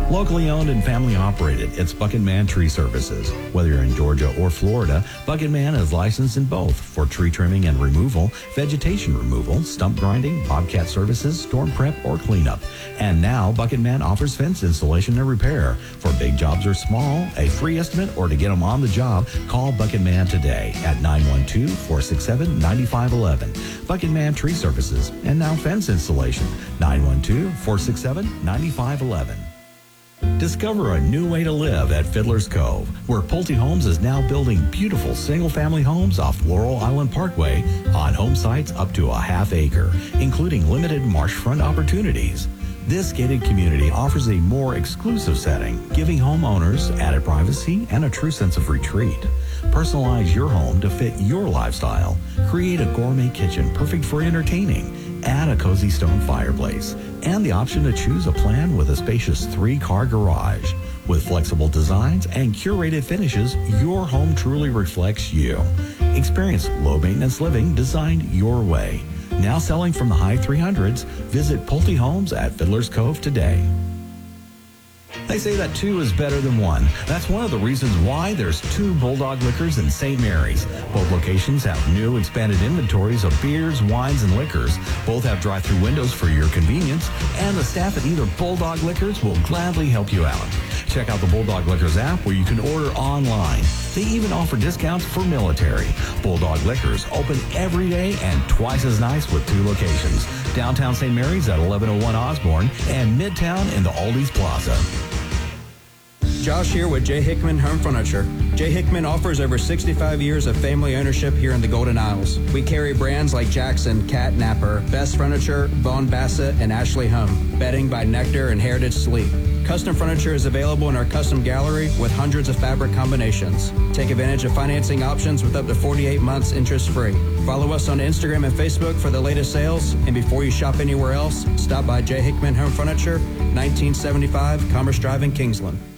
Locally owned and family operated, it's Bucket Man Tree Services. Whether you're in Georgia or Florida, Bucket Man is licensed in both for tree trimming and removal, vegetation removal, stump grinding, bobcat services, storm prep, or cleanup. And now, Bucket Man offers fence installation and repair. For big jobs or small, a free estimate, or to get them on the job, call Bucket Man today at 912-467-9511. Bucket Man Tree Services, and now fence installation, 912-467-9511. Discover a new way to live at Fiddler's Cove, where Pulte Homes is now building beautiful single-family homes off Laurel Island Parkway on home sites up to a half acre, including limited marshfront opportunities. This gated community offers a more exclusive setting, giving homeowners added privacy and a true sense of retreat. Personalize your home to fit your lifestyle. Create a gourmet kitchen perfect for entertaining. Add a cozy stone fireplace and the option to choose a plan with a spacious 3-car garage. With flexible designs and curated finishes, your home truly reflects you. Experience low-maintenance living designed your way. Now selling from the high 300s, visit Pulte Homes at Fiddler's Cove today. They say that 2 is better than 1. That's one of the reasons why there's 2 Bulldog Liquors in St. Mary's. Both locations have new expanded inventories of beers, wines, and liquors. Both have drive-through windows for your convenience, and the staff at either Bulldog Liquors will gladly help you out. Check out the Bulldog Liquors app where you can order online. They even offer discounts for military. Bulldog Liquors open every day and twice as nice with 2 locations. Downtown St. Mary's at 1101 Osborne and Midtown in the Aldi's Plaza. Josh here with J. Hickman Home Furniture. J. Hickman offers over 65 years of family ownership here in the Golden Isles. We carry brands like Jackson, Cat Napper, Best Furniture, Bone Bassett, and Ashley Home. Bedding by Nectar and Heritage Sleep. Custom furniture is available in our custom gallery with hundreds of fabric combinations. Take advantage of financing options with up to 48 months interest-free. Follow us on Instagram and Facebook for the latest sales. And before you shop anywhere else, stop by J. Hickman Home Furniture, 1975 Commerce Drive in Kingsland.